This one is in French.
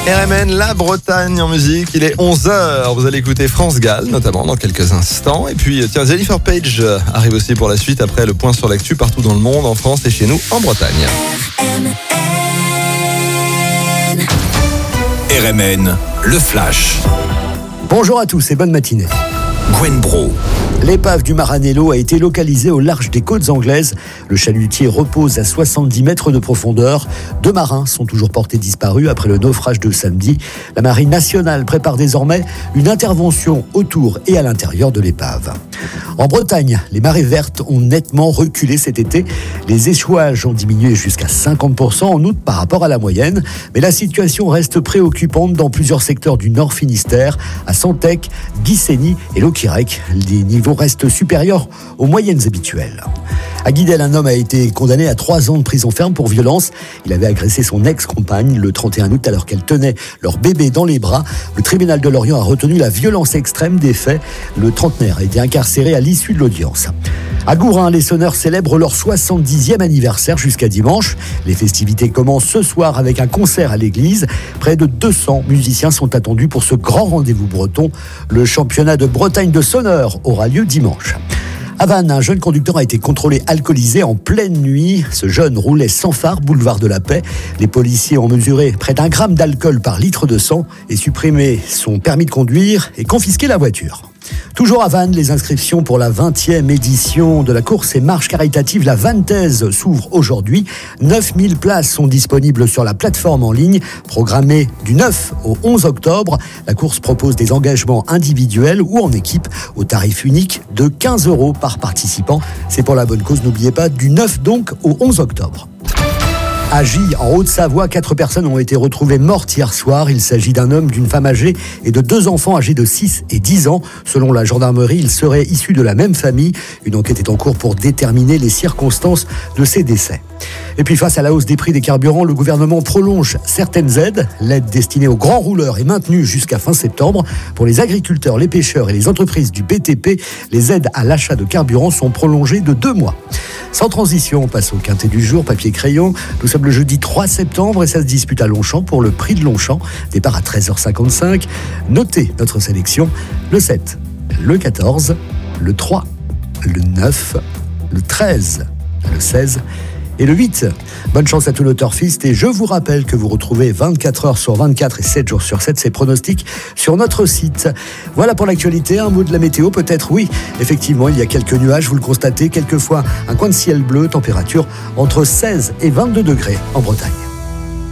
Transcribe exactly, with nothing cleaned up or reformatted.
R M N, la Bretagne en musique, il est onze heures, vous allez écouter France Gall notamment dans quelques instants, et puis tiens, Jennifer Page arrive aussi pour la suite après le point sur l'actu partout dans le monde, en France et chez nous en Bretagne. R M N, le Flash. Bonjour à tous et bonne matinée. Gwen Bro. L'épave du Maranello a été localisée au large des côtes anglaises. Le chalutier repose à soixante-dix mètres de profondeur. Deux marins sont toujours portés disparus après le naufrage de samedi. La Marine nationale prépare désormais une intervention autour et à l'intérieur de l'épave. En Bretagne, les marées vertes ont nettement reculé cet été. Les échouages ont diminué jusqu'à cinquante pour cent en août par rapport à la moyenne. Mais la situation reste préoccupante dans plusieurs secteurs du Nord Finistère, à Santec, Guissény et Locquirec. Les niveaux restent supérieurs aux moyennes habituelles. À Guidel, un homme a été condamné à trois ans de prison ferme pour violence. Il avait agressé son ex-compagne le trente et un août alors qu'elle tenait leur bébé dans les bras. Le tribunal de Lorient a retenu la violence extrême des faits. Le trentenaire a été incarcéré à l'issue de l'audience. À Gourin, les sonneurs célèbrent leur soixante-dixième anniversaire jusqu'à dimanche. Les festivités commencent ce soir avec un concert à l'église. Près de deux cents musiciens sont attendus pour ce grand rendez-vous breton. Le championnat de Bretagne de sonneurs aura lieu dimanche. À Vannes, un jeune conducteur a été contrôlé alcoolisé en pleine nuit. Ce jeune roulait sans phare, boulevard de la Paix. Les policiers ont mesuré près d'un gramme d'alcool par litre de sang et supprimé son permis de conduire et confisqué la voiture. Toujours à Vannes, les inscriptions pour la vingtième édition de la course et marche caritative La Vantaise s'ouvrent aujourd'hui. neuf mille places sont disponibles sur la plateforme en ligne. Programmée du neuf au onze octobre, la course propose des engagements individuels ou en équipe au tarif unique de quinze euros par participant. C'est pour la bonne cause, n'oubliez pas, du neuf donc au onze octobre. À Gy, en Haute-Savoie, quatre personnes ont été retrouvées mortes hier soir. Il s'agit d'un homme, d'une femme âgée et de deux enfants âgés de six et dix ans. Selon la gendarmerie, ils seraient issus de la même famille. Une enquête est en cours pour déterminer les circonstances de ces décès. Et puis face à la hausse des prix des carburants, le gouvernement prolonge certaines aides. L'aide destinée aux grands rouleurs est maintenue jusqu'à fin septembre. Pour les agriculteurs, les pêcheurs et les entreprises du B T P, les aides à l'achat de carburant sont prolongées de deux mois. Sans transition, on passe au quintet du jour, papier crayon. Nous sommes le jeudi trois septembre et ça se dispute à Longchamp pour le prix de Longchamp. Départ à treize heures cinquante-cinq. Notez notre sélection, le sept, le quatorze, le trois, le neuf, le treize, le seize et le huit. Bonne chance à tous nos turfistes et je vous rappelle que vous retrouvez vingt-quatre heures sur vingt-quatre et sept jours sur sept ces pronostics sur notre site. Voilà pour l'actualité, un mot de la météo peut-être, oui. Effectivement, il y a quelques nuages, vous le constatez, quelquefois un coin de ciel bleu, température entre seize et vingt-deux degrés en Bretagne.